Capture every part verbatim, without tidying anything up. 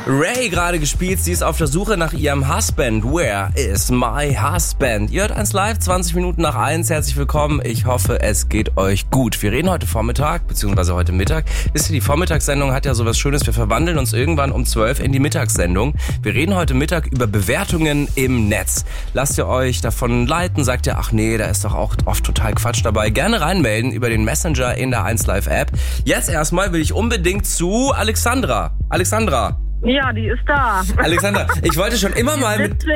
Ray gerade gespielt, sie ist auf der Suche nach ihrem Husband. Where is my husband? Ihr hört eins live, zwanzig Minuten nach eins. Herzlich willkommen. Ich hoffe, es geht euch gut. Wir reden heute Vormittag, beziehungsweise heute Mittag. Wisst ihr, die Vormittagssendung hat ja sowas Schönes. Wir verwandeln uns irgendwann um zwölf in die Mittagssendung. Wir reden heute Mittag über Bewertungen im Netz. Lasst ihr euch davon leiten? Sagt ihr, ach nee, da ist doch auch oft total Quatsch dabei. Gerne reinmelden über den Messenger in der eins live App. Jetzt erstmal will ich unbedingt zu Alexandra. Alexandra. Ja, die ist da. Alexandra, ich wollte schon immer mal mit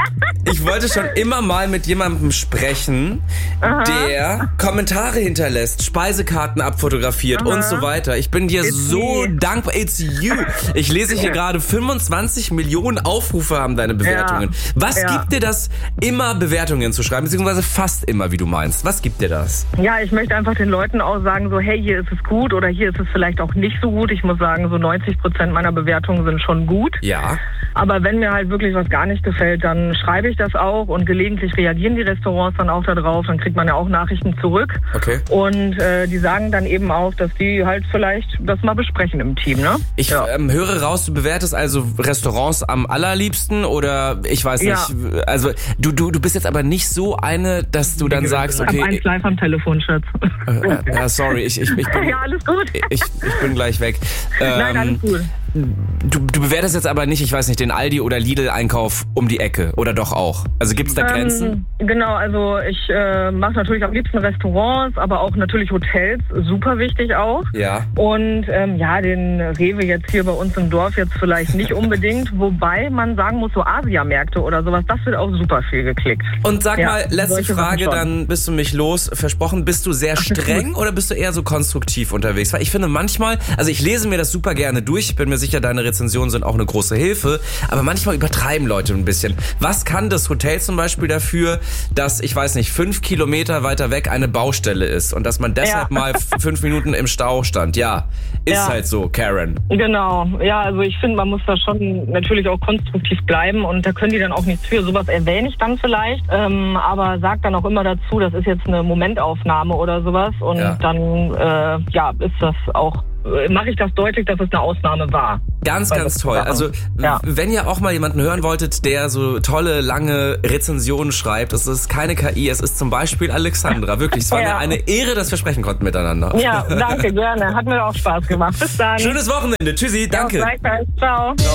ich wollte schon immer mal mit jemandem sprechen, Aha. der Kommentare hinterlässt, Speisekarten abfotografiert Aha. und so weiter. Ich bin dir It's so me. dankbar. It's you. Ich lese hier gerade fünfundzwanzig Millionen Aufrufe haben deine Bewertungen. Ja. Was ja. gibt dir das, immer Bewertungen zu schreiben, beziehungsweise fast immer, wie du meinst? Was gibt dir das? Ja, ich möchte einfach den Leuten auch sagen, so hey, hier ist es gut oder hier ist es vielleicht auch nicht so gut. Ich muss sagen, so neunzig Prozent meiner Bewertungen sind schon gut. Ja. Aber wenn mir halt wirklich was gar nicht gefällt, dann schreibe ich das auch und gelegentlich reagieren die Restaurants dann auch da drauf. Dann kriegt man ja auch Nachrichten zurück. Okay. Und äh, die sagen dann eben auch, dass die halt vielleicht das mal besprechen im Team, ne? Ich ja. ähm, höre raus, du bewertest also Restaurants am allerliebsten oder ich weiß nicht. Ja. Also du, du, du bist jetzt aber nicht so eine, dass du dann sagst, okay. Ich hab eins live am Telefon, Schatz. Äh, ja, sorry, ich, ich, ich bin. Ja, alles gut. Ich, ich bin gleich weg. Ähm, Nein, alles gut. Du, du bewertest jetzt aber nicht, ich weiß nicht, den Aldi oder Lidl-Einkauf um die Ecke, oder doch auch? Also gibt's da Grenzen? Ähm, genau, also ich äh, mache natürlich am liebsten Restaurants, aber auch natürlich Hotels, super wichtig auch. Ja. Und ähm, ja, den Rewe jetzt hier bei uns im Dorf jetzt vielleicht nicht unbedingt, wobei man sagen muss, so Asiamärkte oder sowas, das wird auch super viel geklickt. Und sag ja, mal, letzte Frage, dann bist du mich los, versprochen, bist du sehr streng oder bist du eher so konstruktiv unterwegs? Weil ich finde manchmal, also ich lese mir das super gerne durch, ich bin mir sicher, deine Rezensionen sind auch eine große Hilfe, aber manchmal übertreiben Leute ein bisschen. Was kann das Hotel zum Beispiel dafür, dass, ich weiß nicht, fünf Kilometer weiter weg eine Baustelle ist und dass man deshalb ja. mal fünf Minuten im Stau stand? Ja, ist ja. halt so, Karen. Genau, ja, also ich finde, man muss da schon natürlich auch konstruktiv bleiben und da können die dann auch nichts für. Sowas erwähne ich dann vielleicht, ähm, aber sag dann auch immer dazu, das ist jetzt eine Momentaufnahme oder sowas und ja. dann äh, ja, ist das auch mache ich das deutlich, dass es eine Ausnahme war. Ganz, ganz toll. Also ja. wenn ihr auch mal jemanden hören wolltet, der so tolle, lange Rezensionen schreibt, es ist keine K I, es ist zum Beispiel Alexandra. Wirklich, es war ja. mir eine Ehre, dass wir sprechen konnten miteinander. Ja, danke, gerne. Hat mir auch Spaß gemacht. Bis dann. Schönes Wochenende. Tschüssi, danke. Ja, ciao.